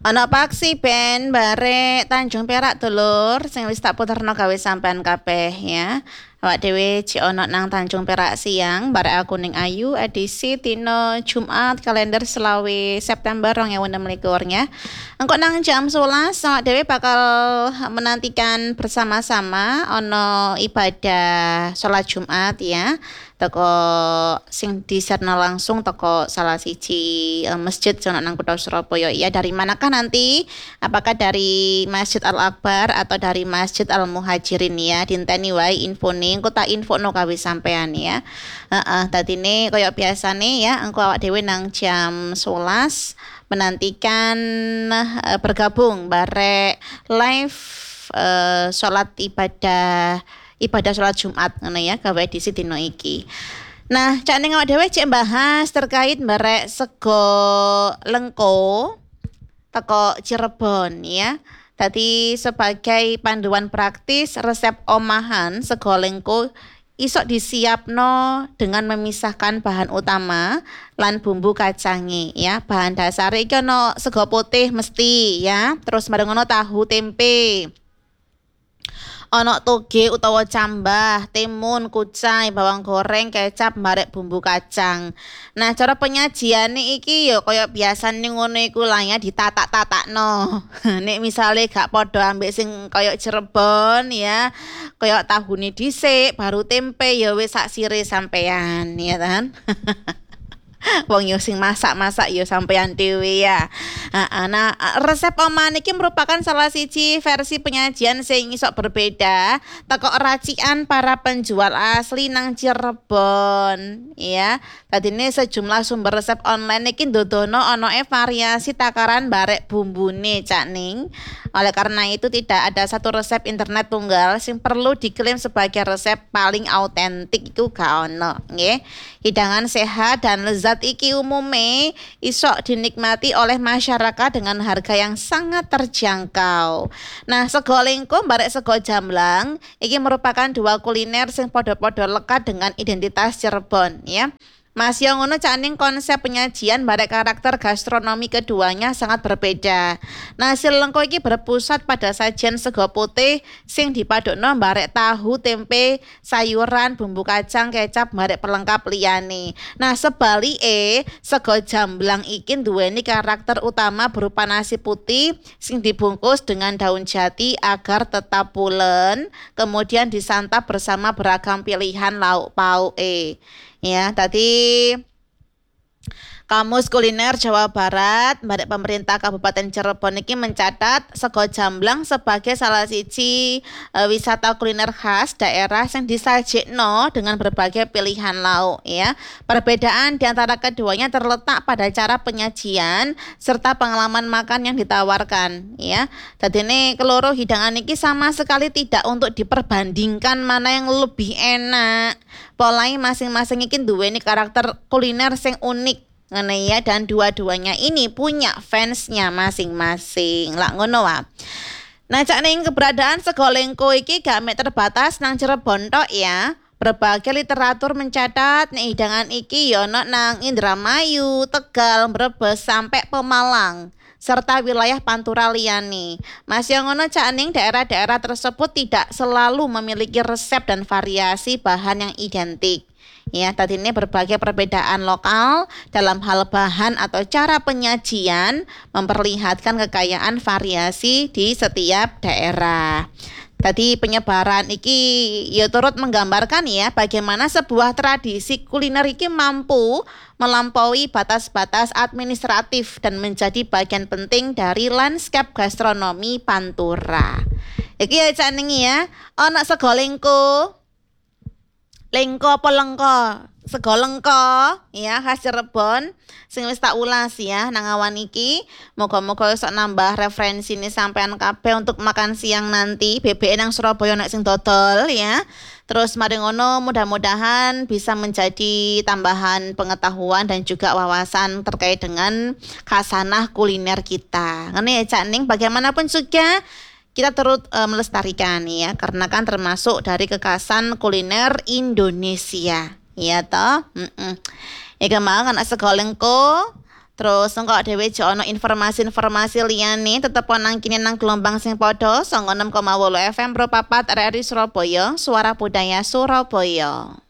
Ana paksi ben bare Tanjung Perak dulur sing wis tak puterno gawe sampean kabeh ya. Awak dhewe cek ana nang Tanjung Perak siang bare aku ning Ayu edisi dino Jumat kalender selawe September 2026 nya. Engko nang jam 11 awak dhewe bakal menantikan bersama-sama ana ibadah sholat Jumat ya. Teko sing diserna langsung teko salah siji masjid sono nang Kutha Surabaya. Ya dari manakah nanti? Apakah dari Masjid Al Akbar atau dari Masjid Al Muhajirin ya? Dinteni wae infone engko tak infono kawe sampean ya. Heeh, dadine koyo biasane ya engko awak dhewe nang jam 11 menantikan bergabung bare live sholat ibadah sholat Jumat ngono ya gawe edisi dino iki. Nah, cak ning awak dhewe cek bahas terkait barek sego lengko teko Cirebon ya. Tadi sebagai panduan praktis resep omahan sego lengko isok disiapno dengan memisahkan bahan utama lan bumbu kacange ya. Bahan dasar iki ono sego putih mesti ya. Terus bareng ono tahu tempe. Ono toge utawa cambah, timun, kucai, bawang goreng, kecap, barek bumbu kacang. Nah, cara penyajiane iki ya kaya biasane ngono iku lah ya ditatak-tatakno. Nek misale gak padha ambek sing kaya Cirebon ya, kaya tahune dhisik, baru tempe ya wis sak sire sampean ya kan. Wong yo sing masak-masak yo sampean dhewe ya. Nah, resep omahan iki merupakan salah siji versi penyajian sing iso berbeda teko racikan para penjual asli nang Cirebon ya. Tadine sejumlah sumber resep online iki ndodono ono variasi takaran barek bumbune cak ning. Oleh karena itu tidak ada satu resep internet tunggal sing perlu diklaim sebagai resep paling autentik iku gak ono nggih. Hidangan sehat dan lezat iki umume isok dinikmati oleh masyarakat dengan harga yang sangat terjangkau. Nah, sego lengko barek sego jamblang iki merupakan dua kuliner sing podo-podo lekat dengan identitas Cirebon ya. Mas yang ngono caning konsep penyajian barek karakter gastronomi keduanya sangat berbeda. Nasi lengko iki berpusat pada sajian sego putih sing dipadukno barek tahu, tempe, sayuran, bumbu kacang, kecap, barek pelengkap liyane. Nah, sebalike sego jamblang iki duweni karakter utama berupa nasi putih sing dibungkus dengan daun jati agar tetap pulen, kemudian disantap bersama beragam pilihan lauk pauke. Ya, tadi Kamus Kuliner Jawa Barat, Badan Pemerintah Kabupaten Cirebon ini mencatat sego jamblang sebagai salah siji wisata kuliner khas daerah yang disajikno dengan berbagai pilihan lauk ya. Perbedaan di antara keduanya terletak pada cara penyajian serta pengalaman makan yang ditawarkan ya. Jadi ini keloro hidangan ini sama sekali tidak untuk diperbandingkan mana yang lebih enak. Polai masing-masing iki duweni karakter kuliner sing unik. Ngene ya, dan dua-duanya ini punya fansnya masing-masing. Lah ngono wae. Nah, cak ning keberadaan sego lengko iki gak mek terbatas nang Cirebon tok ya. Berbagai literatur mencatat nek hidangan iki ya ono nang Indramayu, Tegal, Brebes sampai Pemalang serta wilayah Pantura liyane. Masih ngono cak ning daerah-daerah tersebut tidak selalu memiliki resep dan variasi bahan yang identik. Ya, tadi ini berbagai perbedaan lokal dalam hal bahan atau cara penyajian memperlihatkan kekayaan variasi di setiap daerah. Tadi penyebaran iki ya turut menggambarkan ya bagaimana sebuah tradisi kuliner iki mampu melampaui batas-batas administratif dan menjadi bagian penting dari lanskap gastronomi Pantura. Iki ya cak ning ya, ana sego lengko. Lengko apa lengko? Sego lengko ya khas Cirebon sing wis tak ulas ya nang awan iki. Moga-moga iso nambah referensi nih sampean kabeh untuk makan siang nanti. BBN nang Surabaya nek sing dodol ya. Terus mari ngono mudah-mudahan bisa menjadi tambahan pengetahuan dan juga wawasan terkait dengan khasanah kuliner kita. Ngene ya Cak Ning, bagaimanapun juga kita turut melestarikan ya karena kan termasuk dari kekhasan kuliner Indonesia ya toh. Ya kemang kan sego lengko Terus engko dhewe jo ono informasi-informasi liyane tetep nang kene nang gelombang sing padha 96,8 FM Pro 4 RRI Surabaya, Suara Budaya Surabaya.